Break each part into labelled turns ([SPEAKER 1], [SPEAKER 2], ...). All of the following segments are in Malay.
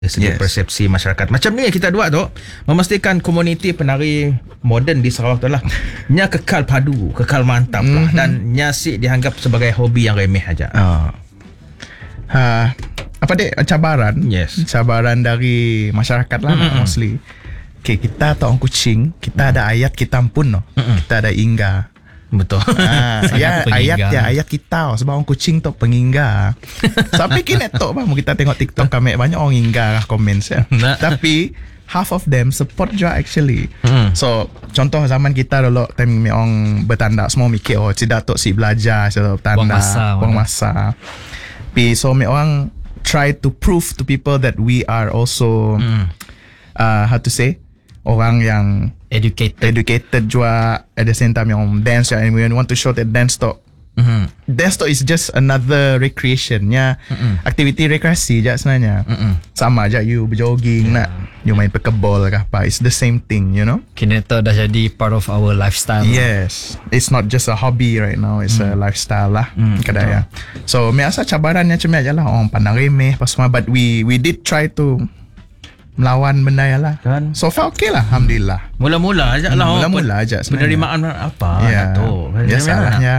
[SPEAKER 1] segi persepsi masyarakat. Macam ni kita buat tu, memastikan komuniti penari moden di Sarawak tu lah nya kekal padu, kekal mantap lah, dan nya si dianggap sebagai hobi yang remeh aja.
[SPEAKER 2] Apa dek cabaran? Cabaran dari masyarakat lah mostly. Okay, kita tahu orang kucing, kita ada ayat kita pun no. Kita ada ingga.
[SPEAKER 1] Betul.
[SPEAKER 2] Ayat kita sebab orang kucing tu pengingga. Sampai kini tok bah kita tengok TikTok kami banyak orang ingga komen ya. Tapi half of them support juga actually. So contoh zaman kita dulu time orang bertanda semua mikir tidak tok si belajar so tanda buang masa. Tapi so orang try to prove to people that we are also how to say orang yang educated juga at the same time yang dance and we want to show that dance to is just another recreation nya aktiviti rekreasi je sebenarnya. Sama aja you berjogging nak you main pekebol ke apa, it's the same thing, you know.
[SPEAKER 3] Kini tu dah jadi part of our lifestyle.
[SPEAKER 2] Yes, it's not just a hobby right now, it's a lifestyle lah kadang ya. So biasa cabarannya macam aja lah orang pandang remeh pas semua, but we did try to melawan benda ya lah kan. So far okay lah, alhamdulillah.
[SPEAKER 1] Mula-mula aja lah.
[SPEAKER 2] Mula-mula aja sebenarnya.
[SPEAKER 1] Penerimaan apa tu?
[SPEAKER 2] Biasalah ya.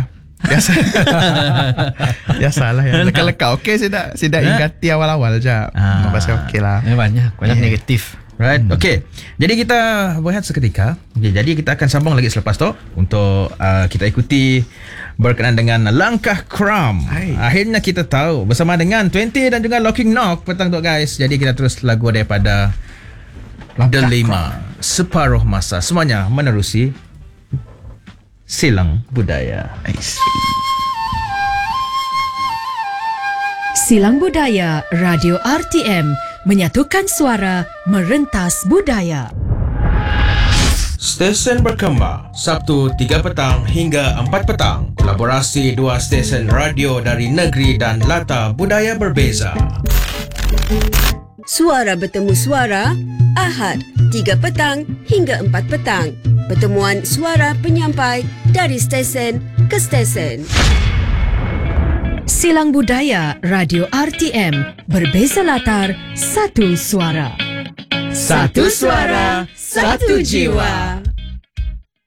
[SPEAKER 2] Biasalah ya. Leka-leka okay saya dah ingati awal-awal aja. Pasal okay lah.
[SPEAKER 3] Banyak negatif.
[SPEAKER 1] Right. Okay. Jadi kita berehat seketika. Jadi kita akan sambung lagi selepas tu untuk kita ikuti berkenaan dengan langkah Kram. Akhirnya kita tahu bersama dengan 20 dan juga Locking Knock petang tu guys. Jadi kita terus lagu daripada Delima, Separuh Masa. Semuanya menerusi Silang Budaya.
[SPEAKER 4] Silang Budaya Radio RTM menyatukan suara merentas budaya.
[SPEAKER 1] Stesen berkembang Sabtu 3 petang hingga 4 petang. Kolaborasi dua stesen radio dari negeri dan latar budaya berbeza.
[SPEAKER 5] Suara bertemu suara Ahad 3 petang hingga 4 petang. Pertemuan suara penyampai dari stesen ke stesen.
[SPEAKER 4] Silang Budaya Radio RTM, berbeza latar, satu suara.
[SPEAKER 1] Satu suara, satu jiwa.